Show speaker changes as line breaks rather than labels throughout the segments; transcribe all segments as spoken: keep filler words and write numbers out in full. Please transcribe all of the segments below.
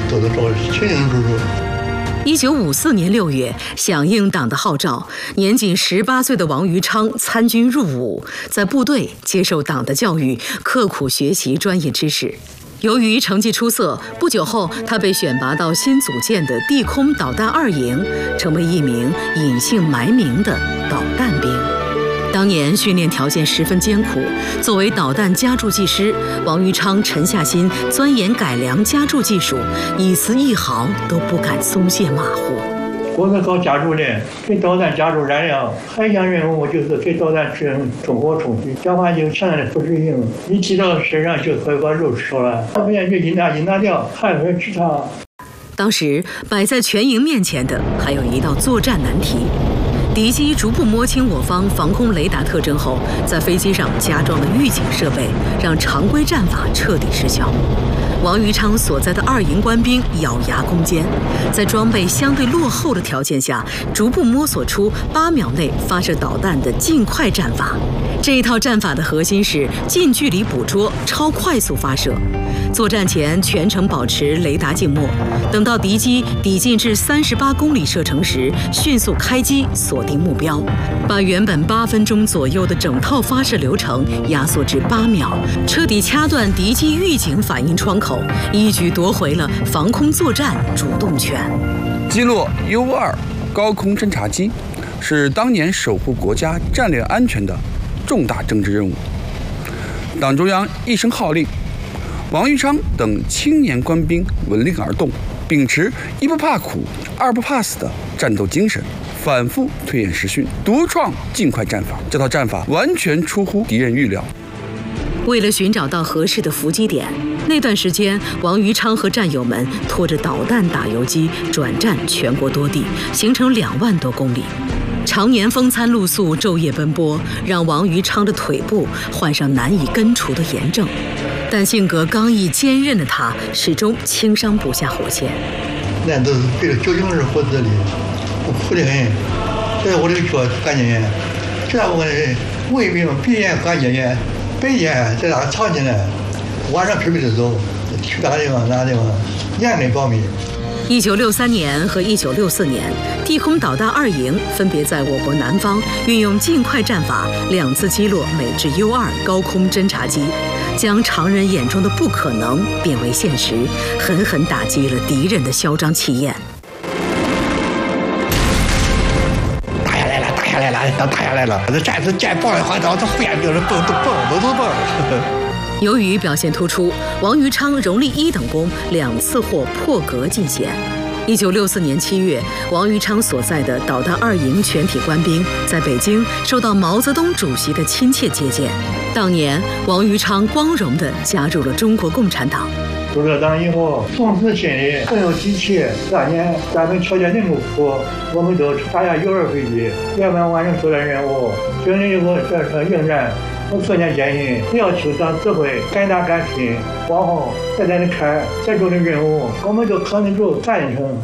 都都找清清楚楚。
一九五四年六月，响应党的号召，年仅十八岁的王于昌参军入伍，在部队接受党的教育，刻苦学习专业知识。由于成绩出色，不久后他被选拔到新组建的地空导弹二营，成为一名隐姓埋名的导弹兵。当年训练条件十分艰苦，作为导弹加注技师，王于昌沉下心钻研改良加注技术，一丝一毫都不敢松懈马虎。
我是搞加注的，给导弹加注燃料，还一项任务就是给导弹制中火冲击，这话就强烈的不执行，一提到身上就会把肉吃了，要不然就一拿一拿掉，还会吃它。
当时摆在全营面前的还有一道作战难题。敌机逐步摸清我方防空雷达特征后，在飞机上加装了预警设备，让常规战法彻底失效。王于昌所在的二营官兵咬牙攻坚，在装备相对落后的条件下，逐步摸索出八秒内发射导弹的近快战法。这一套战法的核心是近距离捕捉、超快速发射。作战前全程保持雷达静默，等到敌机抵近至三十八公里射程时，迅速开机锁定目标，把原本八分钟左右的整套发射流程压缩至八秒，彻底掐断敌机预警反应窗口，一举夺回了防空作战主动权。
击落 U 二高空侦察机是当年守护国家战略安全的重大政治任务。党中央一声号令，王于昌等青年官兵闻令而动，秉持一不怕苦、二不怕死的战斗精神，反复推演实训，独创近快战法。这套战法完全出乎敌人预料。
为了寻找到合适的伏击点，那段时间，王于昌和战友们拖着导弹打游击，转战全国多地，行程两万多公里。常年风餐露宿，昼夜奔波，让王于昌的腿部患上难以根除的炎症。但性格刚毅坚韧的他，始终轻伤不下火线。
那都是背着九九二活子里，我苦得很。现在我这个脚关节炎，这我胃病、鼻炎、关节炎、白炎，在哪藏起来？晚上皮皮的走，去哪个地方哪个地方，严根保密。
一九六三年和一九六四年，地空导弹二营分别在我国南方运用近快战法，两次击落美制 U 二高空侦察机，将常人眼中的不可能变为现实，狠狠打击了敌人的嚣张气焰。
打下来了，打下来了，打下来了！这战士见棒的话，这胡眼病人蹦都蹦都都蹦。
由于表现突出，王于昌荣立一等功，两次获破格进衔。一九六四年七月，王于昌所在的导弹二营全体官兵在北京受到毛泽东主席的亲切接见。当年，王于昌光荣地加入了中国共产党。
入了党以后，从此心里更有底气。当年咱们条件那么苦，我们都打下 U 二飞机，连番完成作战任务，经历过这场应战。我四年坚信，只要求党指挥，敢打敢拼，往后再在那开再重的任务，我们就扛得住干得成。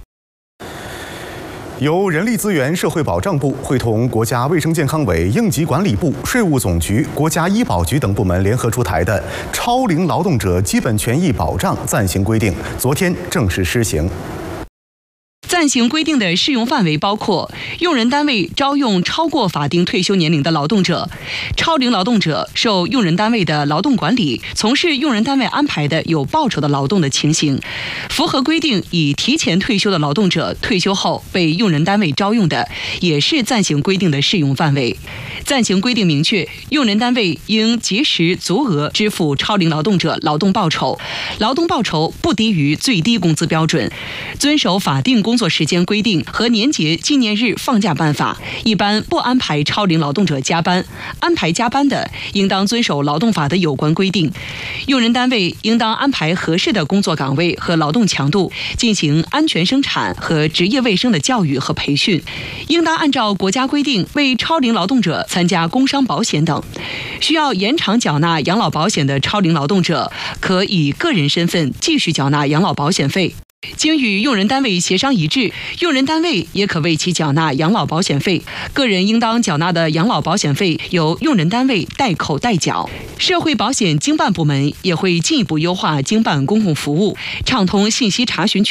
由人力资源社会保障部会同国家卫生健康委、应急管理部、税务总局、国家医保局等部门联合出台的《超龄劳动者基本权益保障暂行规定》昨天正式施行。
暂行规定的适用范围包括用人单位招用超过法定退休年龄的劳动者，超龄劳动者受用人单位的劳动管理，从事用人单位安排的有报酬的劳动的情形，符合规定已提前退休的劳动者退休后被用人单位招用的，也是暂行规定的适用范围。暂行规定明确，用人单位应及时足额支付超龄劳动者劳动报酬，劳动报酬不低于最低工资标准，遵守法定工作时间规定和年节纪念日放假办法，一般不安排超龄劳动者加班，安排加班的应当遵守劳动法的有关规定。用人单位应当安排合适的工作岗位和劳动强度，进行安全生产和职业卫生的教育和培训，应当按照国家规定为超龄劳动者参加工伤保险等。需要延长缴纳养老保险的超龄劳动者，可以个人身份继续缴纳养老保险费。经与用人单位协商一致，用人单位也可为其缴纳养老保险费，个人应当缴纳的养老保险费由用人单位代扣代缴。社会保险经办部门也会进一步优化经办公共服务，畅通信息查询渠